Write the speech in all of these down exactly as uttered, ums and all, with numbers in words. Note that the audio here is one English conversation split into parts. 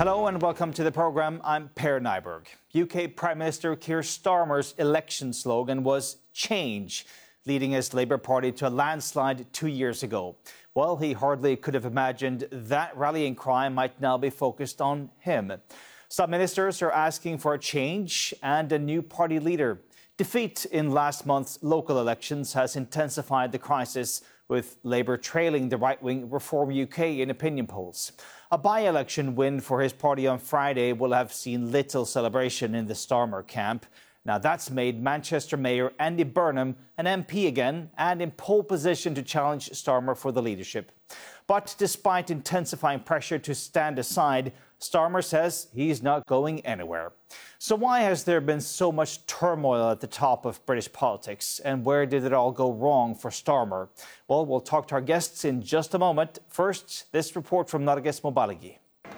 Hello and welcome to the programme. I'm Per Nyberg. U K Prime Minister Keir Starmer's election slogan was change, leading his Labour Party to a landslide two years ago. Well, he hardly could have imagined that rallying cry might now be focused on him. Some ministers are asking for a change and a new party leader. Defeat in last month's local elections has intensified the crisis, with Labour trailing the right-wing Reform U K in opinion polls. A by-election win for his party on Friday will have seen little celebration in the Starmer camp. Now, that's made Manchester Mayor Andy Burnham an M P again and in pole position to challenge Starmer for the leadership. But despite intensifying pressure to stand aside, Starmer says he's not going anywhere. So why has there been so much turmoil at the top of British politics? And where did it all go wrong for Starmer? Well, we'll talk to our guests in just a moment. First, this report from Narges Mobaligi.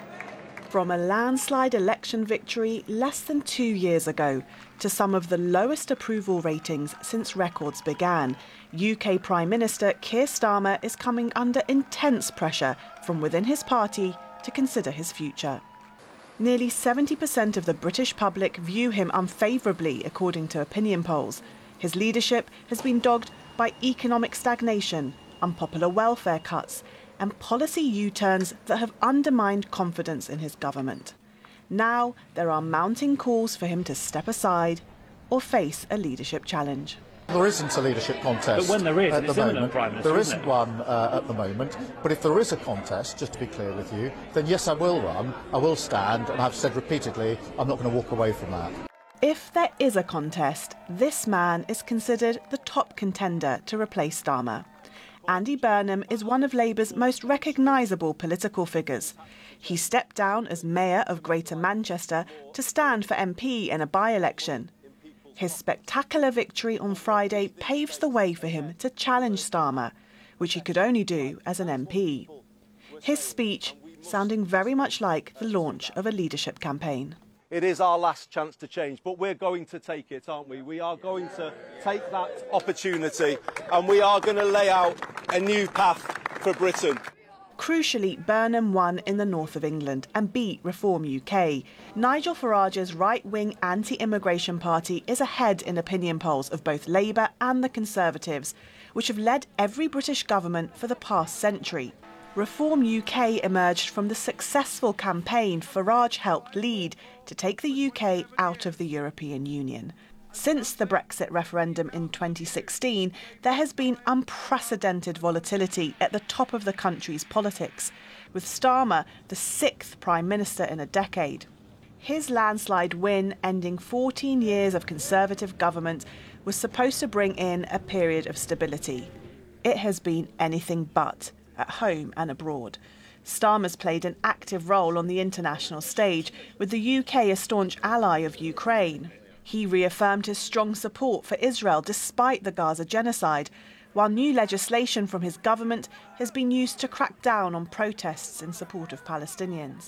From a landslide election victory less than two years ago to some of the lowest approval ratings since records began, U K Prime Minister Keir Starmer is coming under intense pressure from within his party to consider his future. Nearly seventy percent of the British public view him unfavourably, according to opinion polls. His leadership has been dogged by economic stagnation, unpopular welfare cuts, and policy U-turns that have undermined confidence in his government. Now there are mounting calls for him to step aside or face a leadership challenge. There isn't a leadership contest but when there is, at the it's moment. Prime Minister, there isn't isn't it? one uh, at the moment. But if there is a contest, just to be clear with you, then yes, I will run, I will stand, and I've said repeatedly, I'm not going to walk away from that. If there is a contest, this man is considered the top contender to replace Starmer. Andy Burnham is one of Labour's most recognisable political figures. He stepped down as Mayor of Greater Manchester to stand for M P in a by-election. His spectacular victory on Friday paves the way for him to challenge Starmer, which he could only do as an M P. His speech sounding very much like the launch of a leadership campaign. It is our last chance to change, but we're going to take it, aren't we? We are going to take that opportunity and we are going to lay out a new path for Britain. Crucially, Burnham won in the north of England and beat Reform U K. Nigel Farage's right-wing anti-immigration party is ahead in opinion polls of both Labour and the Conservatives, which have led every British government for the past century. Reform U K emerged from the successful campaign Farage helped lead to take the U K out of the European Union. Since the Brexit referendum in twenty sixteen, there has been unprecedented volatility at the top of the country's politics, with Starmer the sixth Prime Minister in a decade. His landslide win, ending fourteen years of Conservative government, was supposed to bring in a period of stability. It has been anything but, at home and abroad. Starmer's played an active role on the international stage, with the U K a staunch ally of Ukraine. He reaffirmed his strong support for Israel despite the Gaza genocide, while new legislation from his government has been used to crack down on protests in support of Palestinians.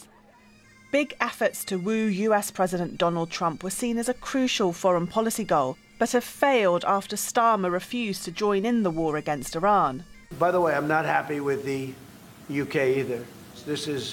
Big efforts to woo U S President Donald Trump were seen as a crucial foreign policy goal, but have failed after Starmer refused to join in the war against Iran. By the way, I'm not happy with the U K either. This is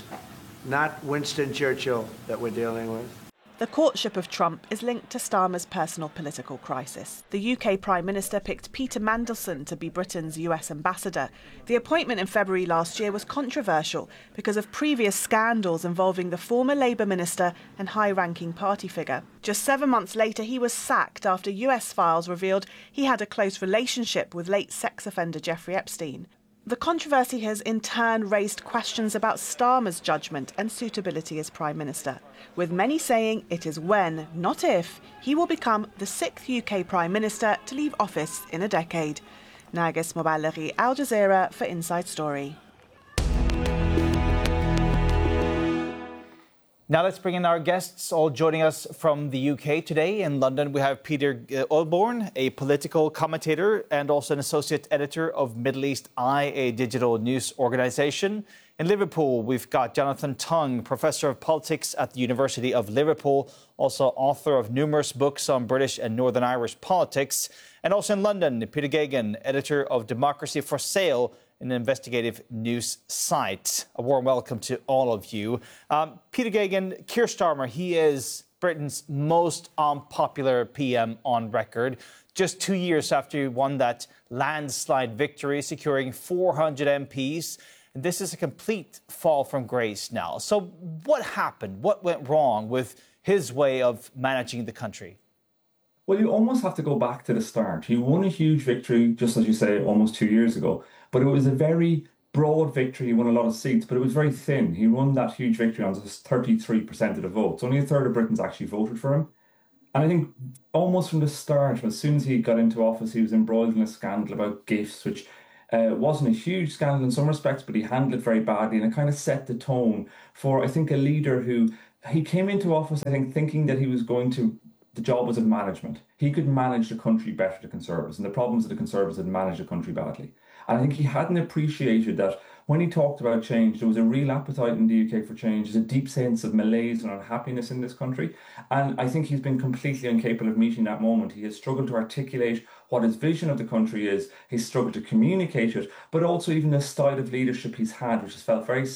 not Winston Churchill that we're dealing with. The courtship of Trump is linked to Starmer's personal political crisis. The U K Prime Minister picked Peter Mandelson to be Britain's U S ambassador. The appointment in February last year was controversial because of previous scandals involving the former Labour minister and high-ranking party figure. Just seven months later, he was sacked after U S files revealed he had a close relationship with late sex offender Jeffrey Epstein. The controversy has in turn raised questions about Starmer's judgment and suitability as Prime Minister, with many saying it is when, not if, he will become the sixth U K Prime Minister to leave office in a decade. Narges Mobaligi, Al Jazeera for Inside Story. Now let's bring in our guests, all joining us from the U K today. In London, we have Peter Olborn, a political commentator and also an associate editor of Middle East Eye, a digital news organisation. In Liverpool, we've got Jonathan Tongue, professor of politics at the University of Liverpool, also author of numerous books on British and Northern Irish politics. And also in London, Peter Geoghegan, editor of Democracy for Sale an investigative news site. A warm welcome to all of you. Um, Peter Geoghegan, Keir Starmer, he is Britain's most unpopular P M on record. Just two years after he won that landslide victory, securing four hundred M Ps. And this is a complete fall from grace now. So what happened? What went wrong with his way of managing the country? Well, you almost have to go back to the start. He won a huge victory, just as you say, almost two years ago. But it was a very broad victory. He won a lot of seats, but it was very thin. He won that huge victory on just thirty-three percent of the votes. Only a third of Britons actually voted for him. And I think almost from the start, as soon as he got into office, he was embroiled in a scandal about gifts, which uh, wasn't a huge scandal in some respects, but he handled it very badly. And it kind of set the tone for, I think, a leader who, he came into office, I think, thinking that he was going to, the job was of management. He could manage the country better, the Conservatives. And the problems of the Conservatives had managed the country badly. And I think he hadn't appreciated that when he talked about change, there was a real appetite in the U K for change. There's a deep sense of malaise and unhappiness in this country. And I think he's been completely incapable of meeting that moment. He has struggled to articulate what his vision of the country is. He's struggled to communicate it, but also even the style of leadership he's had, which has felt very